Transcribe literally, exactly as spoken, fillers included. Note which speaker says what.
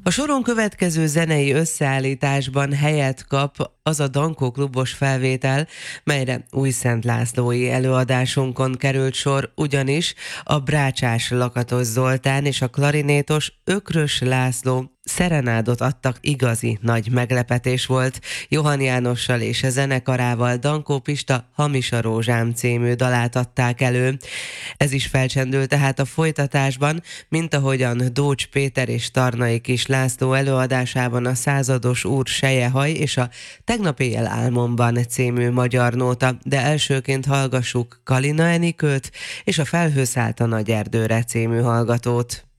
Speaker 1: A soron következő zenei összeállításban helyet kap az a Dankó klubos felvétel, melyre Újszent Lászlói előadásunkon került sor, ugyanis a brácsás Lakatos Zoltán és a klarinétos Ökrös László szerenádot adtak, igazi nagy meglepetés volt. Johan Jánossal és a zenekarával Dankó Pista Hamis a rózsám című dalát adták elő. Ez is felcsendült tehát a folytatásban, mint ahogyan Dócs Péter és Tarnai Kis László előadásában a Százados úr Sejehaj és a Tegnap éjjel álmomban című magyar nóta, de elsőként hallgassuk Kalina Enikőt és a Felhőszállt a nagy erdőre című hallgatót.